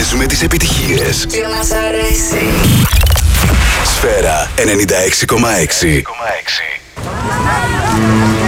Παίζουμε τις επιτυχίες. Και μας αρέσει. Σφαίρα 96,6.